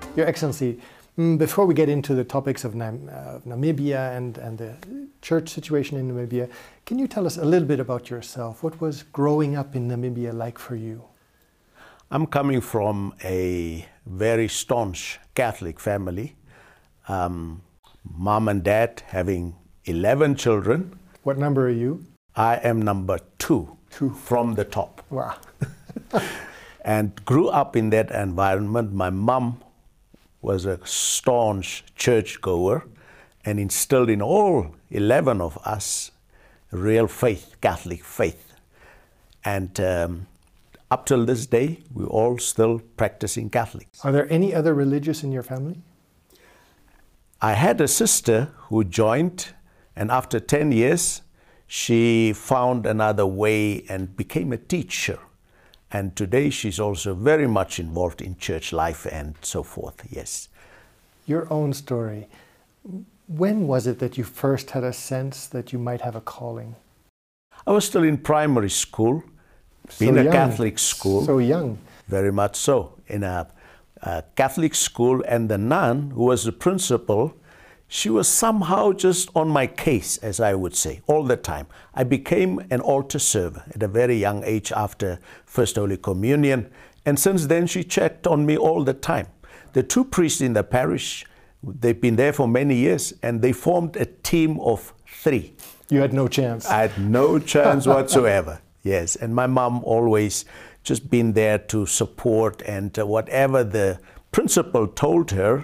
Your Excellency, before we get into the topics of Namibia and the church situation in Namibia, can you tell us a little bit about yourself? What was growing up in Namibia like for you? I'm coming from a very staunch Catholic family. Mom and dad having 11 children. What number are you? I am number two from the top. Wow. And grew up in that environment. My mom was a staunch churchgoer and instilled in all 11 of us real faith, Catholic faith. And up till this day, we're all still practicing Catholics. Are there any other religious in your family? I had a sister who joined, and after 10 years, she found another way and became a teacher. And today she's also very much involved in church life and so forth, yes. Your own story. When was it that you first had a sense that you might have a calling? I was still in primary school, in a Catholic school. So young. Very much so, in a Catholic school, and the nun who was the principal, she was somehow just on my case, as I would say, all the time. I became an altar server at a very young age after First Holy Communion, and since then she checked on me all the time. The two priests in the parish, they've been there for many years, and they formed a team of 3. You had no chance. I had no chance whatsoever, yes. And my mom always just been there to support, and whatever the principal told her,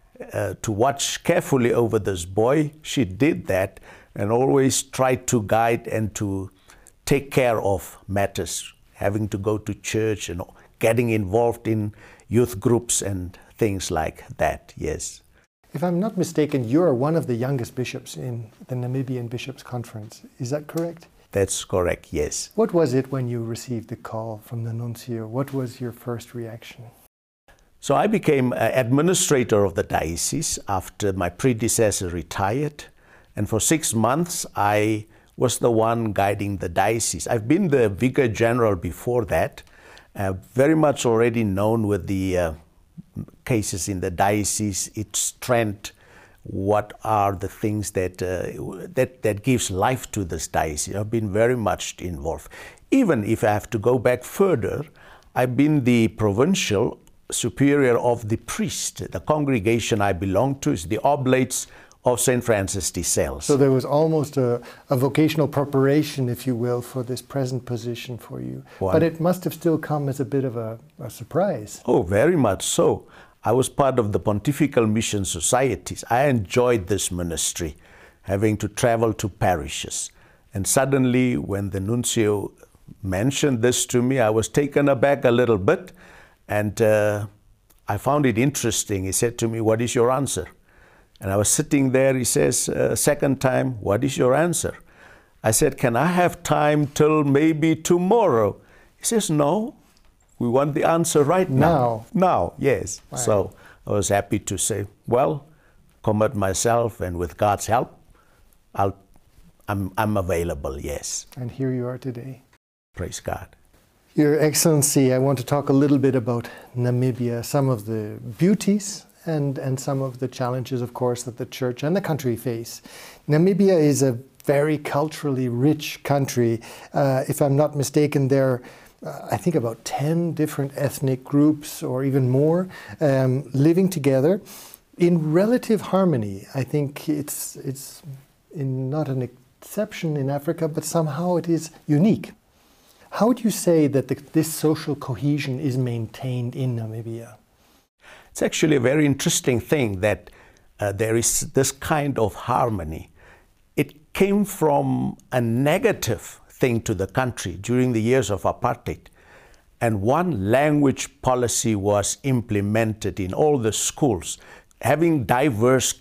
to watch carefully over this boy, she did that and always tried to guide and to take care of matters, having to go to church and getting involved in youth groups and things like that, yes. If I'm not mistaken, you're one of the youngest bishops in the Namibian Bishops' Conference. Is that correct? That's correct, yes. What was it when you received the call from the nuncio? What was your first reaction? So I became administrator of the diocese after my predecessor retired. And for 6 months, I was the one guiding the diocese. I've been the Vicar General before that, very much already known with the cases in the diocese, its trend, what are the things that, that gives life to this diocese. I've been very much involved. Even if I have to go back further, I've been the provincial superior of the priest. The congregation I belong to is the Oblates of St. Francis de Sales. So there was almost a vocational preparation, if you will, for this present position for you. But it must have still come as a bit of a surprise. Oh, very much so. I was part of the Pontifical Mission Societies. I enjoyed this ministry, having to travel to parishes. And suddenly, when the nuncio mentioned this to me, I was taken aback a little bit. And I found it interesting. He said to me, "What is your answer?" And I was sitting there. He says, second time, "What is your answer?" I said, "Can I have time till maybe tomorrow?" He says, "No, we want the answer right now." Now, yes. Wow. So I was happy to say, well, commit myself, and with God's help, I'm available, yes. And here you are today. Praise God. Your Excellency, I want to talk a little bit about Namibia, some of the beauties and some of the challenges, of course, that the church and the country face. Namibia is a very culturally rich country. If I'm not mistaken, there are, I think, about 10 different ethnic groups or even more living together in relative harmony. I think it's not an exception in Africa, but somehow it is unique. How would you say that this social cohesion is maintained in Namibia? It's actually a very interesting thing that there is this kind of harmony. It came from a negative thing to the country during the years of apartheid. And one language policy was implemented in all the schools, having diverse